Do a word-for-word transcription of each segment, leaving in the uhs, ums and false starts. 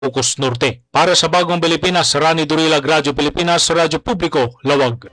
Ilocos Norte. Para sa Bagong Pilipinas, Rani Durilag, Radyo Pilipinas, Radyo Publiko, Lawag.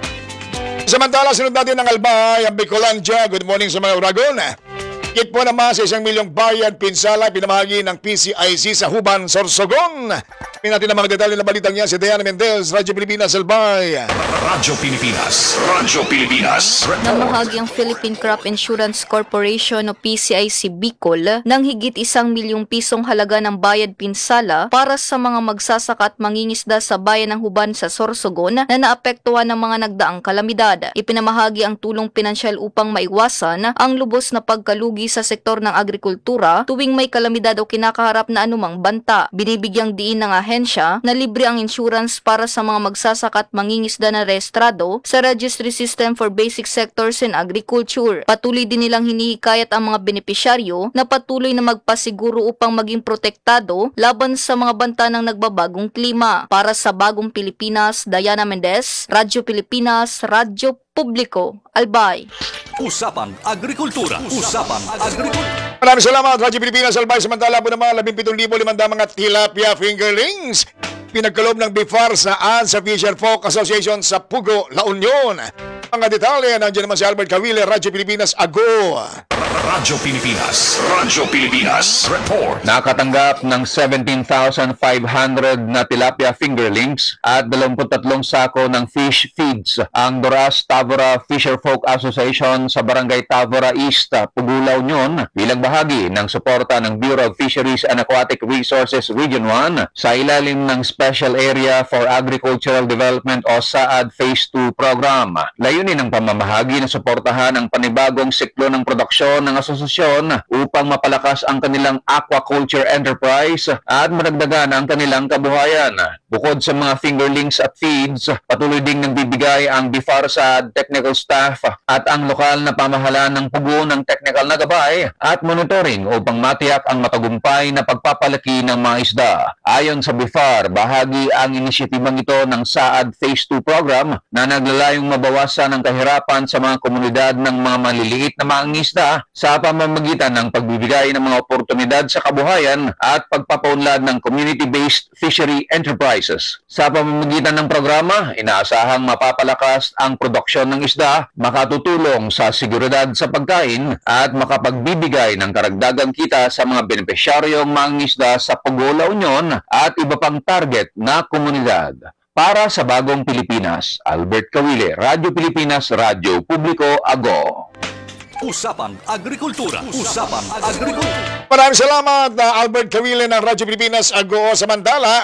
Samantala, sunod natin ng Albay, ang Bicolandia. Good morning sa mga Uragon. Higit po naman sa isang milyong bayad pinsala pinamahagi ng P C I C sa Huban, Sorsogon. Pinatin natin ang mga detalye ng balitang niya si Diana Mendez, Radyo Pilipinas, Albay. Radyo Pilipinas, Radyo Pilipinas. Namuhagi ang Philippine Crop Insurance Corporation o P C I C Bicol ng higit isang milyong pisong halaga ng bayad pinsala para sa mga magsasaka at mangingisda sa bayan ng Huban sa Sorsogon na naapektuhan ng mga nagdaang kalamidad. Ipinamahagi ang tulong pinansyal upang maiwasan ang lubos na pagkalugi sa sektor ng agrikultura tuwing may kalamidad o kinakaharap na anumang banta. Binibigyang diin ng ahensya na libre ang insurance para sa mga magsasaka at mangingisda na rehistrado sa Registry System for Basic Sectors in Agriculture. Patuloy din nilang hinihikayat ang mga benepisyaryo na patuloy na magpasiguro upang maging protektado laban sa mga banta ng nagbabagong klima. Para sa Bagong Pilipinas, Diana Mendez, Radyo Pilipinas, Radyo Publiko, Albay. Usapang Agrikultura. Usapang Agrikultura. Maraming salamat, Radyo Pilipinas, Albay. Samantala po naman, labing pitong libo limandang mga tilapia fingerlings pinagkaloob ng B I F A R sa A N S Fisher Folk Association sa Pugo, La Union. Mga detalye, nandiyan naman si Albert Cavile, Radyo Pilipinas, Ago. Radyo Pilipinas, Radyo Pilipinas. Report. Nakatanggap ng seventeen thousand five hundred na tilapia fingerlings at dalawampu't tatlong sako ng fish feeds ang Doras Tavora Fisher Folk Association sa Barangay Tavora East, Pugo, La Union bilang bahagi ng suporta ng Bureau of Fisheries and Aquatic Resources Region one sa ilalim ng Special Area for Agricultural Development o S A A D Phase two program. Layunin ng pamamahagi na suportahan ang panibagong siklo ng produksyon ng asosasyon upang mapalakas ang kanilang aquaculture enterprise at madagdagan ang kanilang kabuhayan. Bukod sa mga fingerlings at feeds, patuloy ding nagbibigay ang B I F A R sa technical staff at ang lokal na pamahalaan ng Pugo ng technical na gabay at monitoring upang matiyak ang matagumpay na pagpapalaki ng mga isda. Ayon sa B I F A R, bahagi ang inisyatibang ito ng S A A D Phase two program na naglalayong mabawasan ang kahirapan sa mga komunidad ng mga maliliit na mangingisda sa pamamagitan ng pagbibigay ng mga oportunidad sa kabuhayan at pagpapaunlad ng community-based fishery enterprises. Sa pamamagitan ng programa, inaasahang mapapalakas ang produksyon ng isda, makatutulong sa seguridad sa pagkain at makapagbibigay ng karagdagang kita sa mga benepisyaryong mangingisda sa Pugo, La Union at iba pang target na komunidad. Para sa Bagong Pilipinas, Albert Cavile, Radyo Pilipinas, Radyo Publiko, Ago. Usapang Agrikultura. Usapang Agrikultura. Maraming salamat, uh, Albert Cavile ng Radyo Pilipinas, Ago. Samantala,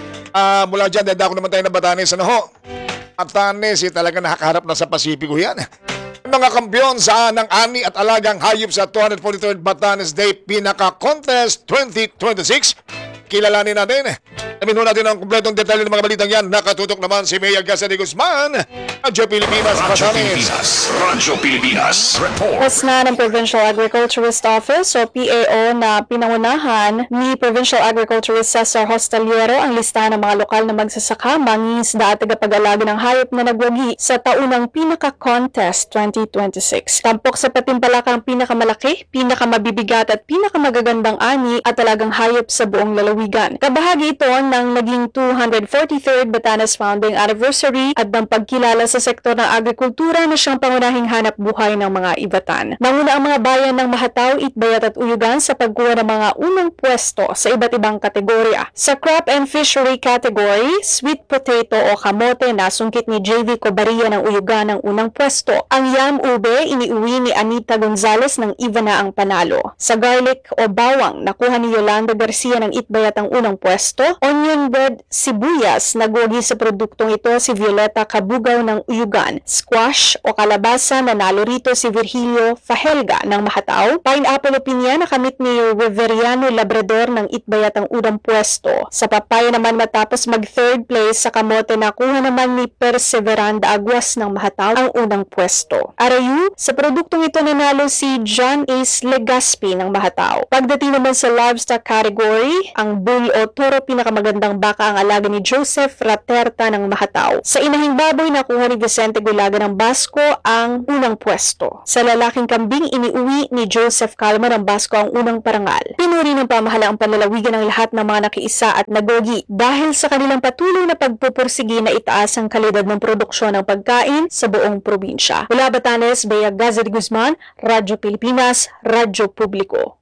uh, mula dyan, dahil ako naman tayo ng Batanes, ano ho? Batanes, eh, talaga nakakaharap na sa Pasipiko yan. Mga kampyon sa ng ani at alagang hayop sa two hundred forty-third Batanes Day Pinaka-Contest twenty twenty-six. Kilalanin natin. Namin natin ang kumpletong detalye ng mga balitang yan. Nakatutok naman si Mayor Gasa de Guzman, Radyo Pilipinas, Radyo Batanes. Pilipinas, Radyo Pilipinas. Report. Tapos na ng Provincial Agriculturist Office o P A O na pinangunahan ni Provincial Agriculturist Cesar Hostaliero ang listahan ng mga lokal na magsasaka, mangingisda at tagapag-alaga ng hayop na nagwagi sa taunang Pinaka-Contest twenty twenty-six. Tampok sa patimpalak ang pinakamalaki, pinakamabibigat at pinakamagagandang ani at talagang hayop sa buong lalawigan. Kabahagi ito ng naging two hundred forty-third Batanes Founding Anniversary at ng pagkilala sa sektor ng agrikultura na siyang pangunahing hanap buhay ng mga Ivatan. Nanguna ang mga bayan ng Mahataw, Itbayat at Uyugan sa pagkuha ng mga unang pwesto sa iba't ibang kategorya. Sa Crop and Fishery category, sweet potato o kamote na sungkit ni J V Cobaria ng Uyugan ang unang pwesto. Ang yam ube iniuwi ni Anita Gonzalez ng Ivana ang panalo. Sa garlic o bawang, nakuha ni Yolanda Garcia ng Itbayat ang unang pwesto. Onion bread sibuyas, nagwagi sa produktong ito si Violeta Kabugaw ng Uyugan. Squash o kalabasa, nanalo rito si Virgilio Fahelga ng Mahataw. Pineapple o pinya, nakamit ni Riveriano Labrador ng Itbayat ang unang pwesto. Sa papaya naman, matapos mag third place sa kamote, nakuha naman ni Perseveranda Aguas ng Mahataw ang unang pwesto. Arayu, sa produktong ito nanalo si John Ace Legaspi ng Mahataw. Pagdating naman sa livestock category, ang bull o toro pinakamaganda magandang baka ang alaga ni Joseph Raterta ng Mahataw. Sa inahing baboy, nakuha ni Vicente Gulaga ng Basco ang unang pwesto. Sa lalaking kambing, iniuwi ni Joseph Calma ng Basco ang unang parangal. Pinuri ng pamahalaang panlalawigan ang lahat ng mga nakiisa at nagogi dahil sa kanilang patuloy na pagpupursigi na itaas ang kalidad ng produksyon ng pagkain sa buong probinsya. Mula Batanes, Bea Gazet Guzman, Radyo Pilipinas, Radyo Publiko.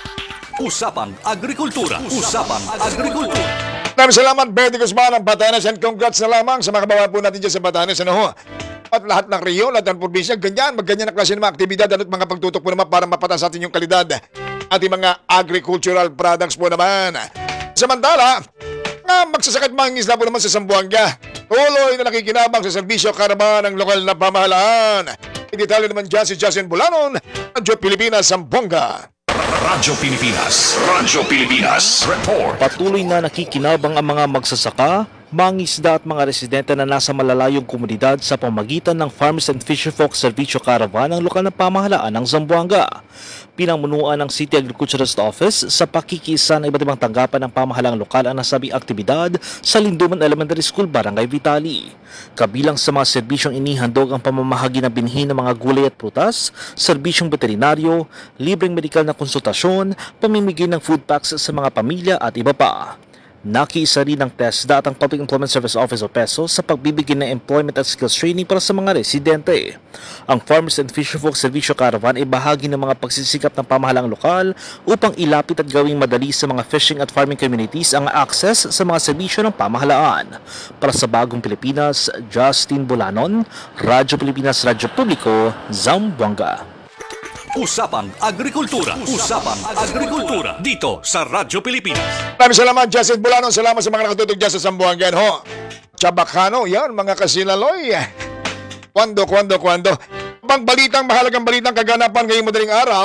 Usapang Agrikultura. Usapang Agrikultura. Maraming salamat, Betty Guzman ng Batanes, and congrats na lamang sa mga kababayan po natin dyan sa Batanes. Ano ho? At lahat ng Rio, lahat ng probinsya, ganyan, magganyan na klase ng mga aktibidad at mga pagtutok po naman para mapataas atin yung kalidad ating mga agricultural products po naman. Samantala, nga magsasakit mga isla po naman sa Zamboanga. Tuloy na nakikinabang sa serbisyo karaban ng lokal na pamahalaan. Detalye naman dyan si Justin Bulanon, Radyo Pilipinas, Zamboanga. Radyo Pilipinas. Radyo Pilipinas. Report. Patuloy na nakikinabang ang mga magsasaka, mangingisda at mga residente na nasa malalayong komunidad sa pamagitan ng Farmers and Fisherfolk Servicio Caravan ng lokal na pamahalaan ng Zamboanga. Pinangmunuan ng City Agriculturist Office sa pakikisa ng iba't ibang tanggapan ng pamahalaang lokal ang nasabing aktibidad sa Linduman Elementary School, Barangay Vitali. Kabilang sa mga serbisyong inihandog ang pamamahagi ng binhi ng mga gulay at prutas, serbisyong veterinaryo, libreng medikal na konsultasyon, pamimigay ng food packs sa mga pamilya at iba pa. Nakiisa rin ng TESDA at ang Public Employment Service Office o PESO sa pagbibigay ng employment at skills training para sa mga residente. Ang Farmers and Fisherfolk Servicio Caravan ay bahagi ng mga pagsisikap ng pamahalaang lokal upang ilapit at gawing madali sa mga fishing at farming communities ang access sa mga serbisyo ng pamahalaan. Para sa Bagong Pilipinas, Justin Bulanon, Radyo Pilipinas, Radyo Publiko, Zamboanga. Usapang Agrikultura. Usapang Agrikultura. Dito sa Radyo Pilipinas. Maraming salamat, Justin Bulanon. Salamat sa mga nakatutok dyan sa Zamboanga. Ho. Chabacano, yan, mga kasinaloy. Kwando, kwando, kwando. Pang balitang, mahalagang balitang kaganapan ngayong madaling araw.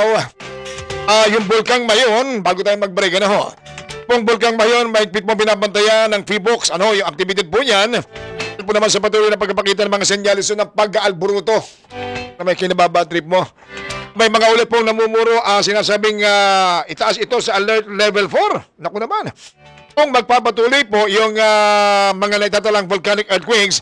Ah, yung Bulkang Mayon, bago tayo mag-break, ano ho? Kung Bulkang Mayon, mahigpit mo binabantayan ng P-Box. Ano, yung activity po yan. Ito po naman sa patuloy na pagkapakita ng mga senyales ng pag-aalburuto na may kinababa trip mo. May mga ulit pong namumuro, uh, sinasabing uh, itaas ito sa alert level four. Naku naman. Kung magpapatuloy po yung uh, mga naitatalang volcanic earthquakes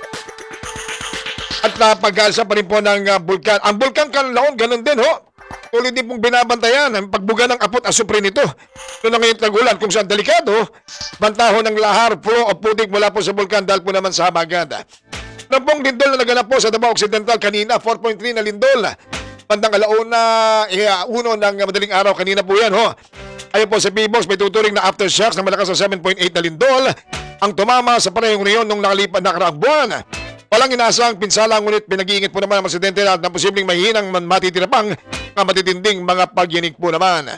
at uh, pag-alsa pa rin po ng uh, bulkan. Ang bulkan Kanlaon, ganun din ho. Tuloy din pong binabantayan ang pagbuga ng apot asupre nito. Ito na ngayon tagulan kung saan delikado, bantahon ng lahar, flow of putik mula po sa bulkan dahil po naman sa habagat. Nang pong lindol na naganap po sa Davao Occidental kanina, four point three na lindol. Bandang alauna, eh, uno ng madaling araw kanina po yan, ho. Ayon po sa P-Box, may tuturing na aftershocks na malakas sa seven point eight na lindol ang tumama sa parehong reyon nung nakalipan na nakaraang buwan. Walang inaasang pinsala, ngunit pinag-iingat po naman ang residente na ng posibleng mahihinang matitira pang mga matitinding mga pagyinig po naman.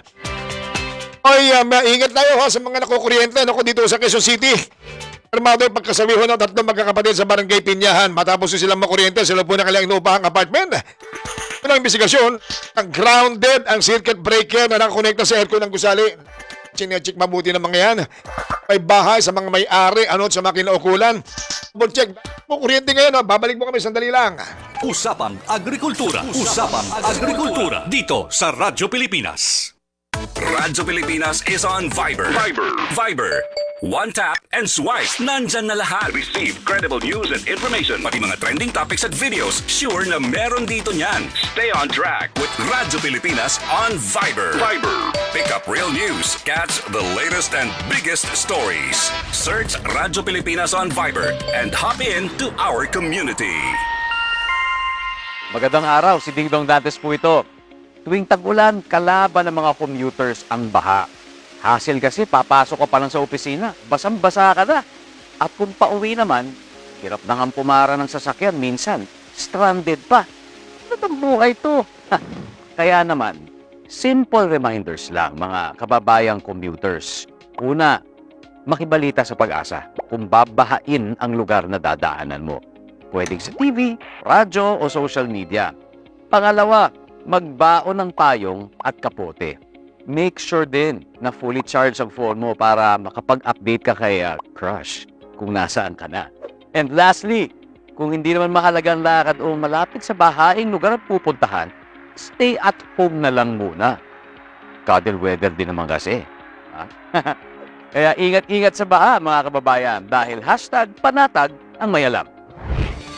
Ay, uh, maingat tayo ho, sa mga nakukuryente no, dito sa Quezon City. Armado yung pagkasabiho ng tatlong magkakapatid sa Barangay Pinyahan matapos silang makuryente sila po ng kanilang inuupahang apartment. Unang investigasyon, ang grounded ang circuit breaker na nakakonekta sa aircon ng gusali. Chinecheck mabuti ng mga yan. May bahay sa mga may-ari, ano sa mga kinaukulan. Double check. Kung kuryente ngayon, no? Babalik mo kami sandali lang. Usapang Agrikultura. Usapang Agrikultura. Dito sa Radyo Pilipinas. Radyo Pilipinas is on Viber. Viber. Viber. One tap and swipe. Nandyan na lahat. Receive credible news and information. Pati mga trending topics at videos. Sure na meron dito niyan. Stay on track with Radyo Pilipinas on Viber. Viber. Pick up real news. Catch the latest and biggest stories. Search Radyo Pilipinas on Viber and hop in to our community. Magandang araw, si Ding Dong Dantes po ito. Tuwing tag-ulan, kalaban ng mga commuters ang baha. Hassle kasi, papasok ka pa lang sa opisina, basang-basa ka na. At kung pauwi naman, hirap na nga pumara ng sasakyan, minsan, stranded pa. Ano bang buhay to? Kaya naman, simple reminders lang mga kababayang commuters. Una, makibalita sa Pag-asa kung babahain ang lugar na dadaanan mo. Pwedeng sa T V, radyo o social media. Pangalawa, magbaon ng payong at kapote. Make sure din na fully charged ang phone mo para makapag-update ka kay uh, crush kung nasaan ka na. And lastly, kung hindi naman mahalagang lakad o malapit sa bahaing lugar at pupuntahan, stay at home na lang muna. Cuddle weather din naman kasi. Ha? Kaya ingat-ingat sa baha mga kababayan dahil hashtag panatag ang may alam.